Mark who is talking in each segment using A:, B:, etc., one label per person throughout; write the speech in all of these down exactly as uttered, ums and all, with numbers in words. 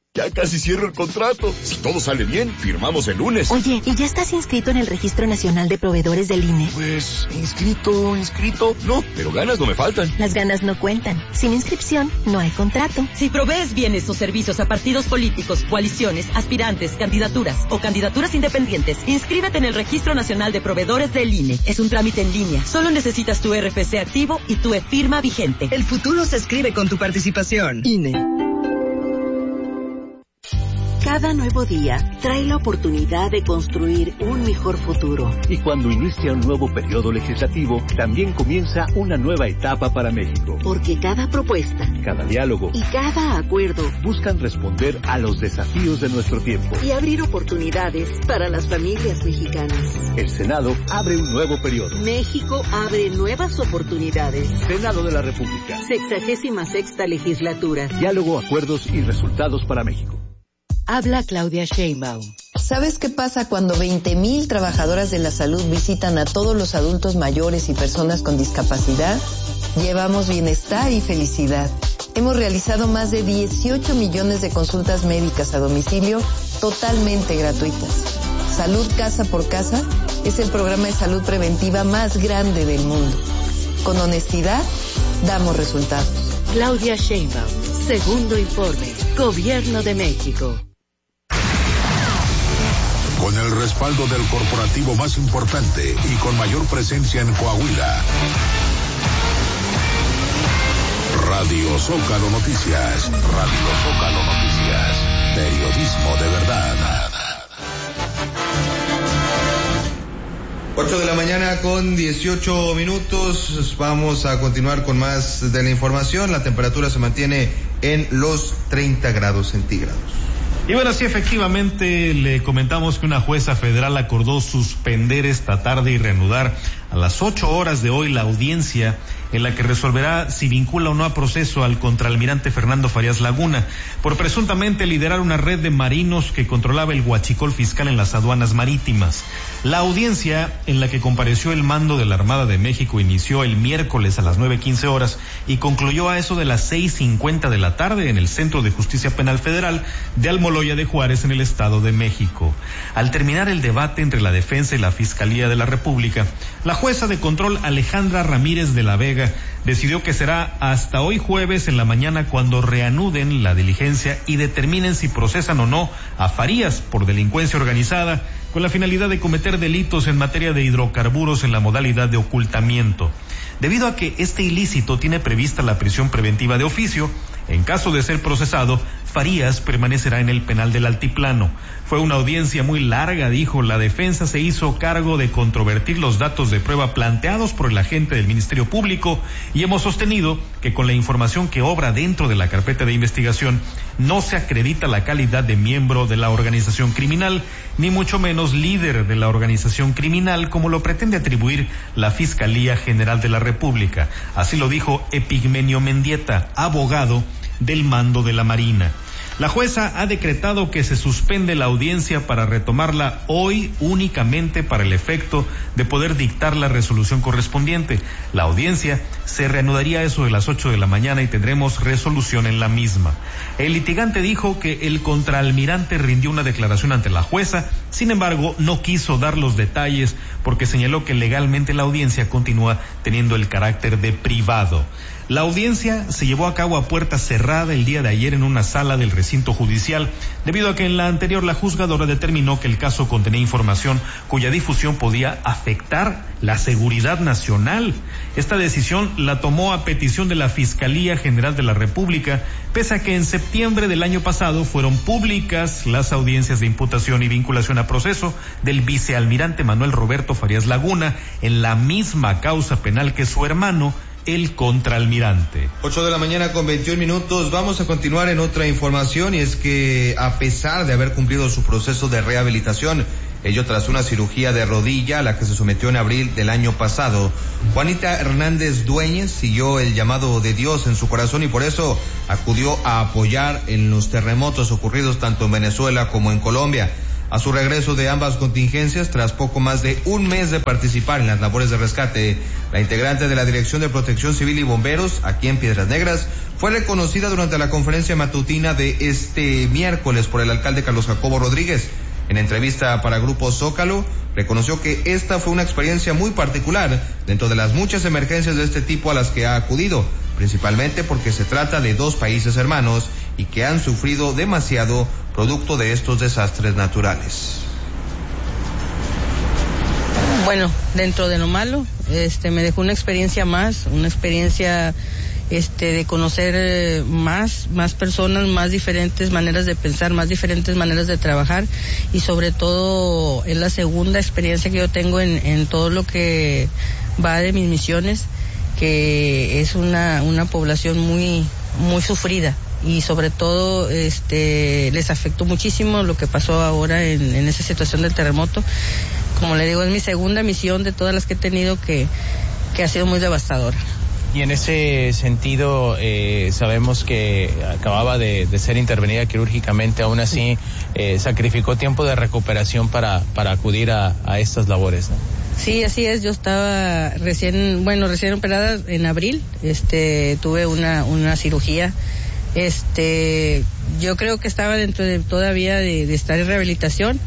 A: Ya casi cierro el contrato. Si todo sale bien, firmamos el lunes.
B: Oye, ¿y ya estás inscrito en el Registro Nacional de Proveedores del I N E?
A: Pues, inscrito, inscrito. No, pero ganas no me faltan.
B: Las ganas no cuentan. Sin inscripción, no hay contrato.
C: Si provees bienes o servicios a partidos políticos, coaliciones, aspirantes, candidaturas o candidaturas independientes, inscríbete en el Registro Nacional de Proveedores del I N E. Es un trámite en línea. Solo necesitas tu R F C activo y tu e-firma vigente.
D: El futuro se escribe con tu participación. I N E.
E: Cada nuevo día trae la oportunidad de construir un mejor futuro.
F: Y cuando inicia un nuevo periodo legislativo, también comienza una nueva etapa para México.
E: Porque cada propuesta,
F: cada diálogo
E: y cada acuerdo
F: buscan responder a los desafíos de nuestro tiempo
E: y abrir oportunidades para las familias mexicanas.
F: El Senado abre un nuevo periodo.
E: México abre nuevas oportunidades.
F: Senado de la República.
E: Sexagésima sexta legislatura.
F: Diálogo, acuerdos y resultados para México.
G: Habla Claudia Sheinbaum.
H: ¿Sabes qué pasa cuando veinte mil trabajadoras de la salud visitan a todos los adultos mayores y personas con discapacidad? Llevamos bienestar y felicidad. Hemos realizado más de dieciocho millones de consultas médicas a domicilio totalmente gratuitas. Salud Casa por Casa es el programa de salud preventiva más grande del mundo. Con honestidad, damos resultados.
G: Claudia Sheinbaum, segundo informe, Gobierno de México.
I: Con el respaldo del corporativo más importante y con mayor presencia en Coahuila. Radio Zócalo Noticias. Radio Zócalo Noticias. Periodismo de verdad.
J: ocho de la mañana con dieciocho minutos. Vamos a continuar con más de la información. La temperatura se mantiene en los treinta grados centígrados.
K: Y bueno, sí, efectivamente, le comentamos que una jueza federal acordó suspender esta tarde y reanudar a las ocho horas de hoy la audiencia en la que resolverá si vincula o no a proceso al contraalmirante Fernando Farías Laguna por presuntamente liderar una red de marinos que controlaba el huachicol fiscal en las aduanas marítimas. La audiencia en la que compareció el mando de la Armada de México inició el miércoles a las nueve quince horas y concluyó a eso de las seis cincuenta de la tarde en el Centro de Justicia Penal Federal de Almoloya de Juárez en el Estado de México. Al terminar el debate entre la defensa y la Fiscalía de la República, la jueza de control Alejandra Ramírez de la Vega decidió que será hasta hoy jueves en la mañana cuando reanuden la diligencia y determinen si procesan o no a Farías por delincuencia organizada con la finalidad de cometer delitos en materia de hidrocarburos en la modalidad de ocultamiento. Debido a que este ilícito tiene prevista la prisión preventiva de oficio, en caso de ser procesado, Farías permanecerá en el penal del Altiplano. Fue una audiencia muy larga, dijo. La defensa se hizo cargo de controvertir los datos de prueba planteados por el agente del Ministerio Público y hemos sostenido que con la información que obra dentro de la carpeta de investigación no se acredita la calidad de miembro de la organización criminal, ni mucho menos líder de la organización criminal, como lo pretende atribuir la Fiscalía General de la República. Así lo dijo Epigmenio Mendieta, abogado del mando de la Marina. La jueza ha decretado que se suspende la audiencia para retomarla hoy únicamente para el efecto de poder dictar la resolución correspondiente. La audiencia se reanudaría a eso de las ocho de la mañana y tendremos resolución en la misma. El litigante dijo que el contraalmirante rindió una declaración ante la jueza, sin embargo no quiso dar los detalles porque señaló que legalmente la audiencia continúa teniendo el carácter de privado. La audiencia se llevó a cabo a puerta cerrada el día de ayer en una sala del recinto judicial, debido a que en la anterior la juzgadora determinó que el caso contenía información cuya difusión podía afectar la seguridad nacional. Esta decisión la tomó a petición de la Fiscalía General de la República, pese a que en septiembre del año pasado fueron públicas las audiencias de imputación y vinculación a proceso del vicealmirante Manuel Roberto Farías Laguna en la misma causa penal que su hermano, el contraalmirante.
J: ocho de la mañana con veintiún minutos. Vamos a continuar en otra información, y es que a pesar de haber cumplido su proceso de rehabilitación, ello tras una cirugía de rodilla a la que se sometió en abril del año pasado, Juanita Hernández Dueñez siguió el llamado de Dios en su corazón y por eso acudió a apoyar en los terremotos ocurridos tanto en Venezuela como en Colombia. a su regreso de ambas contingencias tras poco más de un mes de participar en las labores de rescate. La integrante de la Dirección de Protección Civil y Bomberos, aquí en Piedras Negras, fue reconocida durante la conferencia matutina de este miércoles por el alcalde Carlos Jacobo Rodríguez. En entrevista para Grupo Zócalo, reconoció que esta fue una experiencia muy particular dentro de las muchas emergencias de este tipo a las que ha acudido, principalmente porque se trata de dos países hermanos y que han sufrido demasiado producto de estos desastres naturales.
L: Bueno, dentro de lo malo, este, me dejó una experiencia más, una experiencia este, de conocer más, más personas, más diferentes maneras de pensar, más diferentes maneras de trabajar, y sobre todo es la segunda experiencia que yo tengo en, en todo lo que va de mis misiones, que es una, una población muy, muy sufrida. Y sobre todo este les afectó muchísimo lo que pasó ahora en, en esa situación del terremoto. Como le digo, es mi segunda misión de todas las que he tenido que, que ha sido muy devastadora.
M: Y en ese sentido, eh, sabemos que acababa de, de ser intervenida quirúrgicamente, aún así eh, sacrificó tiempo de recuperación para, para acudir a, a estas labores, ¿no?
L: Sí, así es. Yo estaba recién, bueno, recién operada en abril. Este, tuve una, una cirugía. Este, yo creo que estaba dentro de todavía de, de estar en rehabilitación.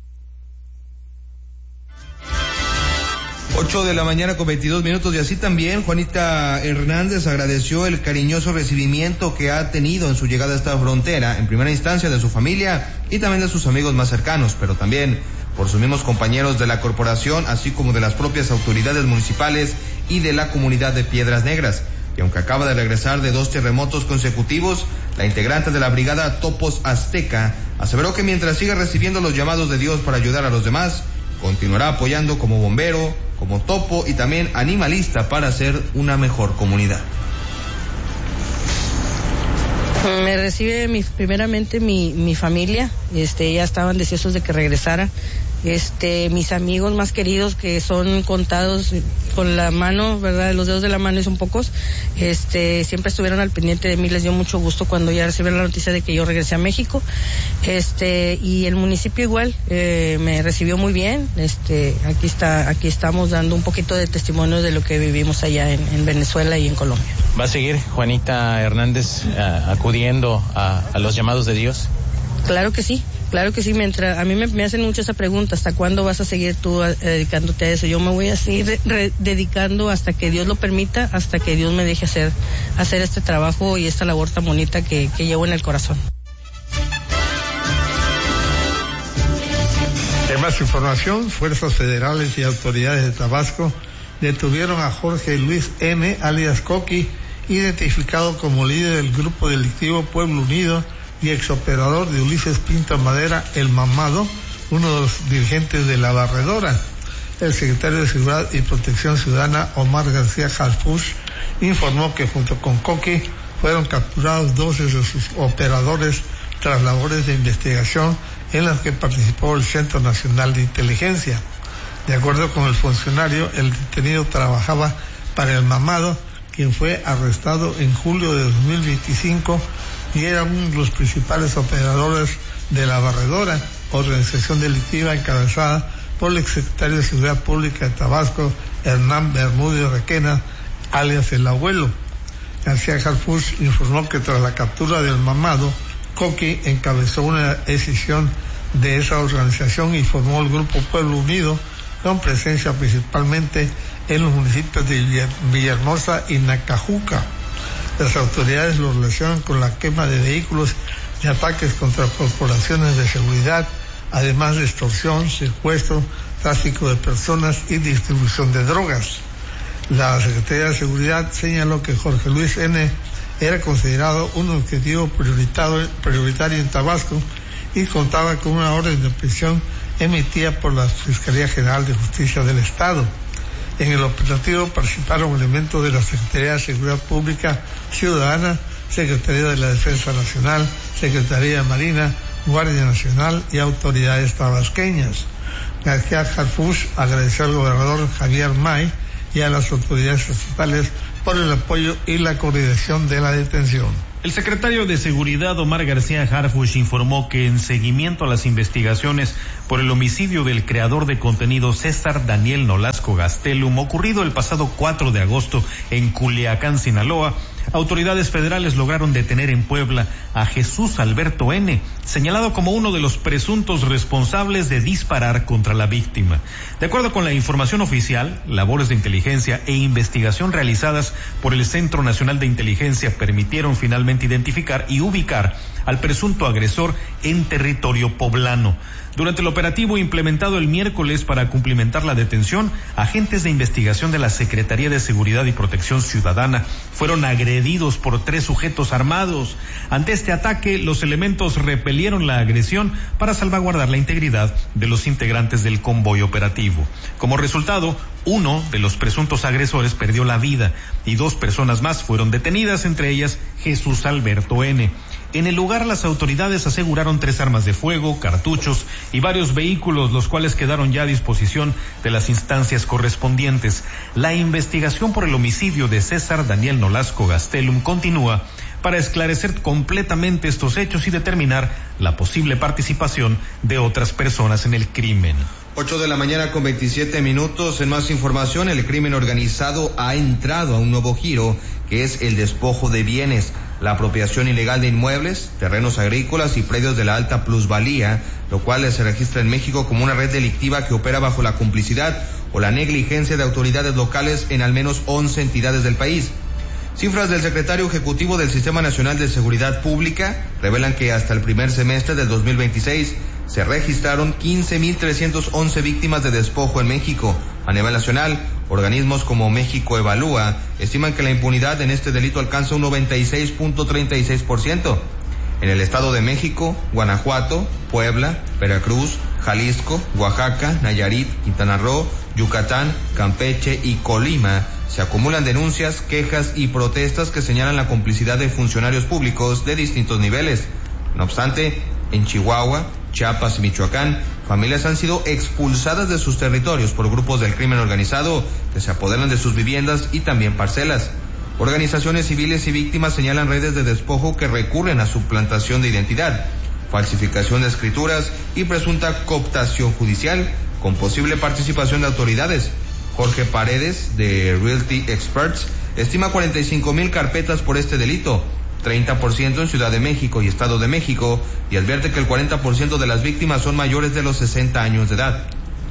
J: Ocho de la mañana con veintidós minutos, y así también Juanita Hernández agradeció el cariñoso recibimiento que ha tenido en su llegada a esta frontera, en primera instancia de su familia y también de sus amigos más cercanos, pero también por sus mismos compañeros de la corporación, así como de las propias autoridades municipales y de la comunidad de Piedras Negras. Y aunque acaba de regresar de dos terremotos consecutivos, la integrante de la brigada Topos Azteca aseveró que mientras siga recibiendo los llamados de Dios para ayudar a los demás, continuará apoyando como bombero, como topo y también animalista para hacer una mejor comunidad.
L: Me recibe mi, primeramente mi, mi familia, este, ya estaban deseosos de que regresara. Este, mis amigos más queridos, que son contados con la mano, verdad, los dedos de la mano y son pocos, este, siempre estuvieron al pendiente de mí. Les dio mucho gusto cuando ya recibieron la noticia de que yo regresé a México. Este, y el municipio igual, eh, me recibió muy bien. Este, aquí está, aquí estamos dando un poquito de testimonio de lo que vivimos allá en, en Venezuela y en Colombia.
M: ¿Va a seguir Juanita Hernández uh, acudiendo a, a los llamados de Dios?
L: Claro que sí. Claro que sí, mientras a mí me, me hacen mucho esa pregunta, ¿hasta cuándo vas a seguir tú a, dedicándote a eso? Yo me voy a seguir re, dedicando hasta que Dios lo permita, hasta que Dios me deje hacer, hacer este trabajo y esta labor tan bonita que, que llevo en el corazón.
N: En más información, fuerzas federales y autoridades de Tabasco detuvieron a Jorge Luis N., alias Coqui, identificado como líder del grupo delictivo Pueblo Unido y exoperador de Ulises Pinto Madera, el Mamado, uno de los dirigentes de La Barredora. El secretario de Seguridad y Protección Ciudadana, Omar García Jalfush, informó que junto con Coqui fueron capturados doce de sus operadores tras labores de investigación en las que participó el Centro Nacional de Inteligencia. De acuerdo con el funcionario, el detenido trabajaba para el Mamado, quien fue arrestado en julio de dos mil veinticinco y era uno de los principales operadores de La Barredora, organización delictiva encabezada por el exsecretario de Seguridad Pública de Tabasco, Hernán Bermúdez Requena, alias El Abuelo. García Jalfush informó que tras la captura del Mamado, Coqui encabezó una decisión de esa organización y formó el Grupo Pueblo Unido, con presencia principalmente en los municipios de Villahermosa y Nacajuca. Las autoridades lo relacionan con la quema de vehículos y ataques contra corporaciones de seguridad, además de extorsión, secuestro, tráfico de personas y distribución de drogas. La Secretaría de Seguridad señaló que Jorge Luis N. era considerado un objetivo prioritario, prioritario en Tabasco y contaba con una orden de prisión emitida por la Fiscalía General de Justicia del Estado. En el operativo participaron elementos de la Secretaría de Seguridad Pública Ciudadana, Secretaría de la Defensa Nacional, Secretaría de Marina, Guardia Nacional y autoridades tabasqueñas. García Jalfush agradeció al gobernador Javier May y a las autoridades estatales por el apoyo y la coordinación de la detención.
K: El secretario de Seguridad, Omar García Harfuch, informó que en seguimiento a las investigaciones por el homicidio del creador de contenido César Daniel Nolasco Gastelum, ocurrido el pasado cuatro de agosto en Culiacán, Sinaloa, autoridades federales lograron detener en Puebla a Jesús Alberto N., señalado como uno de los presuntos responsables de disparar contra la víctima. De acuerdo con la información oficial, labores de inteligencia e investigación realizadas por el Centro Nacional de Inteligencia permitieron finalmente identificar y ubicar al presunto agresor en territorio poblano. Durante el operativo implementado el miércoles para cumplimentar la detención, agentes de investigación de la Secretaría de Seguridad y Protección Ciudadana fueron agredidos por tres sujetos armados. Ante este ataque, los elementos repelieron la agresión para salvaguardar la integridad de los integrantes del convoy operativo. Como resultado, uno de los presuntos agresores perdió la vida y dos personas más fueron detenidas, entre ellas Jesús Alberto N. En el lugar, las autoridades aseguraron tres armas de fuego, cartuchos y varios vehículos, los cuales quedaron ya a disposición de las instancias correspondientes. La investigación por el homicidio de César Daniel Nolasco Gastelum continúa para esclarecer completamente estos hechos y determinar la posible participación de otras personas en el crimen.
J: Ocho de la mañana con veintisiete minutos. En más información, el crimen organizado ha entrado a un nuevo giro, que es el despojo de bienes, la apropiación ilegal de inmuebles, terrenos agrícolas y predios de la alta plusvalía, lo cual se registra en México como una red delictiva que opera bajo la complicidad o la negligencia de autoridades locales en al menos once entidades del país. Cifras del secretario ejecutivo del Sistema Nacional de Seguridad Pública revelan que hasta el primer semestre del dos mil veintiséis se registraron quince mil trescientas once víctimas de despojo en México. A nivel nacional, organismos como México Evalúa estiman que la impunidad en este delito alcanza un noventa y seis punto treinta y seis por ciento. En el Estado de México, Guanajuato, Puebla, Veracruz, Jalisco, Oaxaca, Nayarit, Quintana Roo, Yucatán, Campeche y Colima se acumulan denuncias, quejas y protestas que señalan la complicidad de funcionarios públicos de distintos niveles. No obstante, en Chihuahua, Chiapas y Michoacán, familias han sido expulsadas de sus territorios por grupos del crimen organizado que se apoderan de sus viviendas y también parcelas. Organizaciones civiles y víctimas señalan redes de despojo que recurren a suplantación de identidad, falsificación de escrituras y presunta cooptación judicial, con posible participación de autoridades. Jorge Paredes, de Realty Experts, estima cuarenta y cinco mil carpetas por este delito, treinta por ciento en Ciudad de México y Estado de México, y advierte que el cuarenta por ciento de las víctimas son mayores de los sesenta años de edad.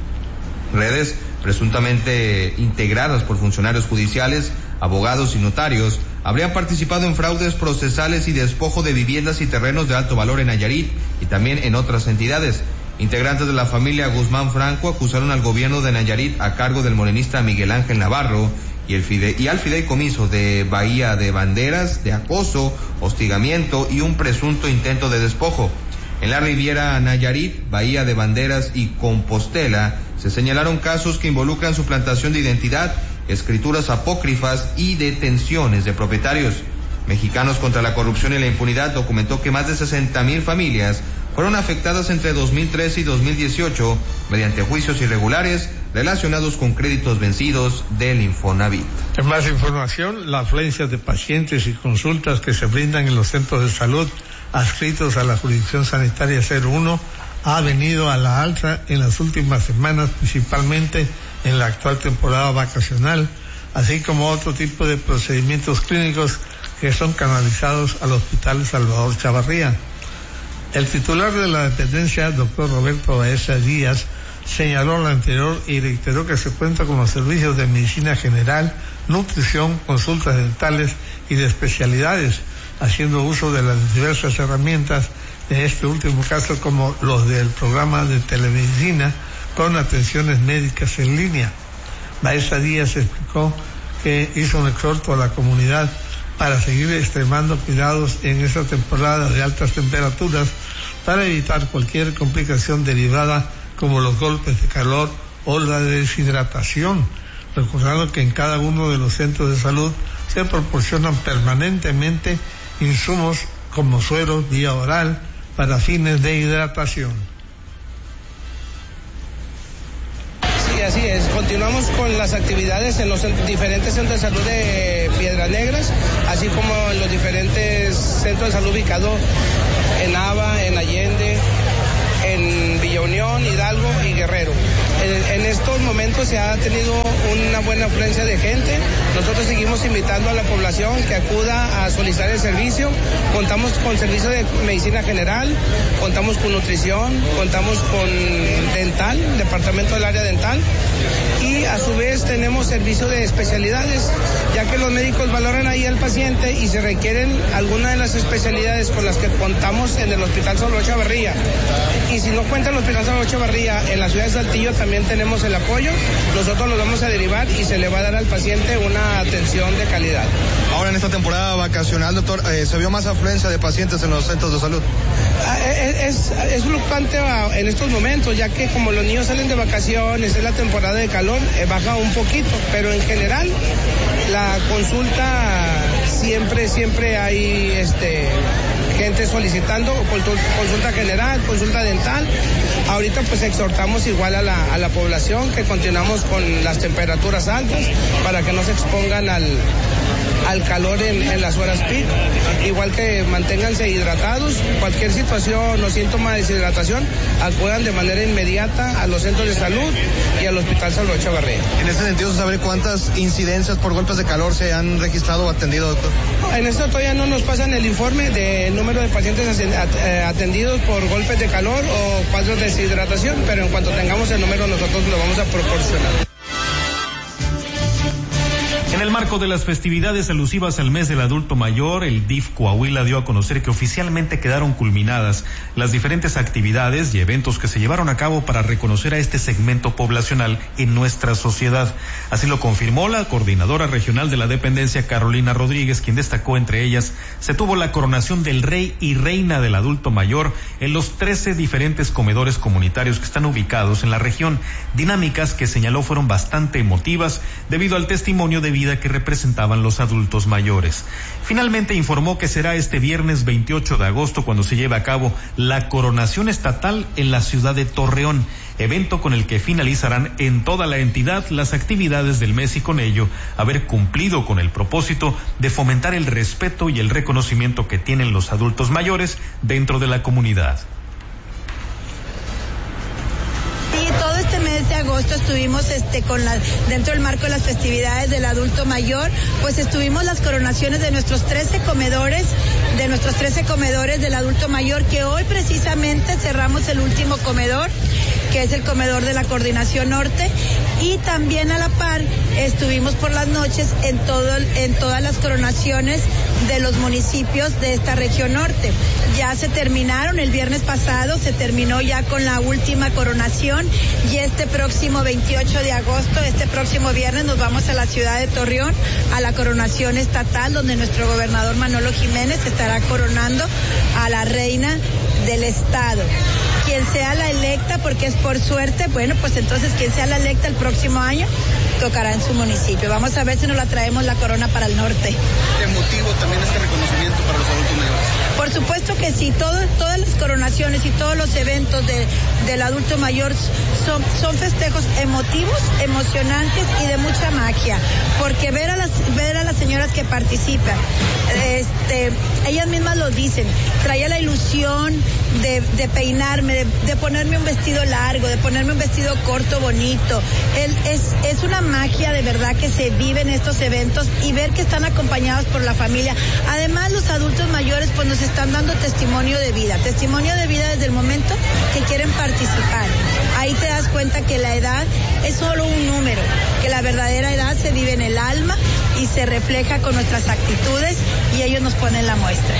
J: Redes presuntamente integradas por funcionarios judiciales, abogados y notarios habrían participado en fraudes procesales y despojo de viviendas y terrenos de alto valor en Nayarit y también en otras entidades. Integrantes de la familia Guzmán Franco acusaron al gobierno de Nayarit, a cargo del morenista Miguel Ángel Navarro, y, el fide- y al fideicomiso de Bahía de Banderas de acoso, hostigamiento y un presunto intento de despojo. En la Riviera Nayarit, Bahía de Banderas y Compostela se señalaron casos que involucran suplantación de identidad, escrituras apócrifas y detenciones de propietarios. Mexicanos contra la Corrupción y la Impunidad documentó que más de sesenta mil familias fueron afectadas entre dos mil trece y dos mil dieciocho mediante juicios irregulares relacionados con créditos vencidos del Infonavit.
N: En más información, la afluencia de pacientes y consultas que se brindan en los centros de salud adscritos a la jurisdicción sanitaria cero uno ha venido a la alza en las últimas semanas, principalmente en la actual temporada vacacional, así como otro tipo de procedimientos clínicos que son canalizados al Hospital Salvador Chavarría. El titular de la dependencia, doctor Roberto Baeza Díaz, señaló lo anterior y reiteró que se cuenta con los servicios de medicina general, nutrición, consultas dentales y de especialidades, haciendo uso de las diversas herramientas, en este último caso como los del programa de telemedicina con atenciones médicas en línea. Baeza Díaz explicó que hizo un exhorto a la comunidad para seguir extremando cuidados en esta temporada de altas temperaturas para evitar cualquier complicación derivada como los golpes de calor o la deshidratación, recordando que en cada uno de los centros de salud se proporcionan permanentemente insumos como suero vía oral para fines de hidratación.
O: Sí, así es. Pues continuamos con las actividades en los diferentes centros de salud de Piedras Negras, así como en los diferentes centros de salud ubicados en Aba, en Allende, en Villa Unión, Hidalgo y Guerrero. En, en estos momentos se ha tenido una buena afluencia de gente. Nosotros seguimos invitando a la población que acuda a solicitar el servicio. Contamos con servicio de medicina general, contamos con nutrición, contamos con dental, departamento del área dental, y a su vez tenemos servicio de especialidades, ya que los médicos valoran ahí al paciente y se requieren alguna de las especialidades con las que contamos en el Hospital Salvador Chavarría. Y si no cuenta el Hospital Salvador Chavarría, en la ciudad de Saltillo también tenemos el apoyo. Nosotros los vamos a derivar y se le va a dar al paciente una atención de calidad.
J: Ahora en esta temporada vacacional, doctor, eh, ¿se vio más afluencia de pacientes en los centros de salud?
O: Ah, es, es fluctuante en estos momentos, ya que como los niños salen de vacaciones, es la temporada de calor, eh, baja un poquito, pero en general la consulta siempre, siempre hay este gente solicitando consulta general, consulta dental. Ahorita pues exhortamos igual a la, a la población que continuamos con las temperaturas altas para que no se expongan al, al calor en, en las horas pico. Igual que manténganse hidratados, cualquier situación o síntoma de deshidratación, acudan de manera inmediata a los centros de salud y al Hospital Salvador Chavarría.
J: En ese sentido, ¿se sabe cuántas incidencias por golpes de calor se han registrado o atendido, doctor?
O: En esto todavía no nos pasan el informe de número de pacientes atendidos por golpes de calor o cuadros de deshidratación, pero en cuanto tengamos el número nosotros lo vamos a proporcionar.
K: En el marco de las festividades alusivas al mes del adulto mayor, el D I F Coahuila dio a conocer que oficialmente quedaron culminadas las diferentes actividades y eventos que se llevaron a cabo para reconocer a este segmento poblacional en nuestra sociedad. Así lo confirmó la coordinadora regional de la dependencia, Carolina Rodríguez, quien destacó entre ellas, se tuvo la coronación del rey y reina del adulto mayor en los trece diferentes comedores comunitarios que están ubicados en la región, dinámicas que señaló fueron bastante emotivas debido al testimonio de vida que representaban los adultos mayores. Finalmente informó que será este viernes veintiocho de agosto cuando se lleve a cabo la coronación estatal en la ciudad de Torreón, evento con el que finalizarán en toda la entidad las actividades del mes y con ello haber cumplido con el propósito de fomentar el respeto y el reconocimiento que tienen los adultos mayores dentro de la comunidad.
P: Todo este mes de agosto estuvimos este con la dentro del marco de las festividades del adulto mayor, pues estuvimos las coronaciones de nuestros trece comedores, de nuestros trece comedores del adulto mayor, que hoy precisamente cerramos el último comedor, que es el comedor de la Coordinación Norte, y también a la par estuvimos por las noches en todo en todas las coronaciones de los municipios de esta región norte. Ya se terminaron el viernes pasado, se terminó ya con la última coronación, y este próximo veintiocho de agosto, este próximo viernes, nos vamos a la ciudad de Torreón a la coronación estatal, donde nuestro gobernador Manolo Jiménez estará coronando a la reina del estado. Quien sea la electa, porque es por suerte, bueno, pues entonces quien sea la electa el próximo año tocará en su municipio. Vamos a ver si nos la traemos la corona para el norte.
Q: ¿Emotivo también este reconocimiento para los adultos mayores?
P: Por supuesto que sí, todo, todas las coronaciones y todos los eventos de, del adulto mayor son, son festejos emotivos, emocionantes y de mucha magia, porque ver a las, ver a las señoras que participan, este, ellas mismas lo dicen, traía la ilusión de, de peinarme, de, de ponerme un vestido largo, de ponerme un vestido corto, bonito. El, es, es una magia de verdad que se vive en estos eventos, y ver que están acompañados por la familia. Además, los adultos mayores pues nos están dando testimonio de vida, testimonio de vida desde el momento que quieren participar. Ahí te das cuenta que la edad es solo un número, que la verdadera edad se vive en el alma y se refleja con nuestras actitudes, y ellos nos ponen la muestra.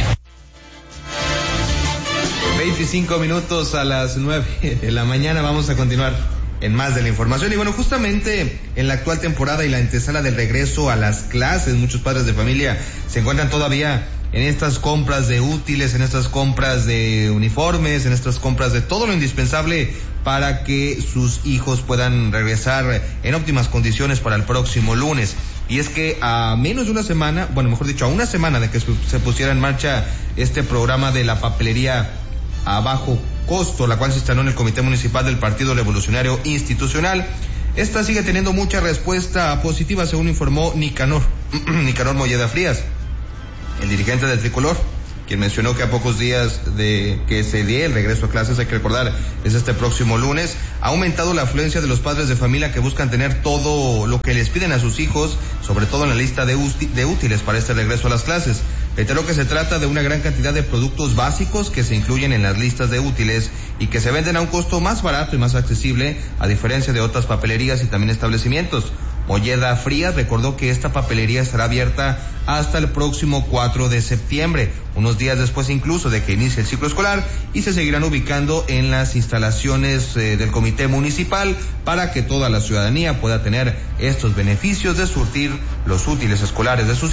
J: veinticinco minutos a las nueve de la mañana, vamos a continuar en más de la información. Y bueno, justamente en la actual temporada y la antesala del regreso a las clases, muchos padres de familia se encuentran todavía en estas compras de útiles, en estas compras de uniformes, en estas compras de todo lo indispensable para que sus hijos puedan regresar en óptimas condiciones para el próximo lunes. Y es que a menos de una semana, bueno, mejor dicho, a una semana de que se pusiera en marcha este programa de la papelería a bajo costo, la cual se instaló en el Comité Municipal del Partido Revolucionario Institucional, Esta sigue teniendo mucha respuesta positiva, según informó Nicanor, Nicanor Molleda Frías, el dirigente del Tricolor, quien mencionó que a pocos días de que se dé el regreso a clases, hay que recordar, es este próximo lunes, ha aumentado la afluencia de los padres de familia que buscan tener todo lo que les piden a sus hijos, sobre todo en la lista de, de útiles para este regreso a las clases. Reiteró que se trata de una gran cantidad de productos básicos que se incluyen en las listas de útiles y que se venden a un costo más barato y más accesible, a diferencia de otras papelerías y también establecimientos. Molleda Frías recordó que esta papelería estará abierta hasta el próximo cuatro de septiembre, unos días después incluso de que inicie el ciclo escolar, y se seguirán ubicando en las instalaciones eh, del comité municipal para que toda la ciudadanía pueda tener estos beneficios de surtir los útiles escolares de sus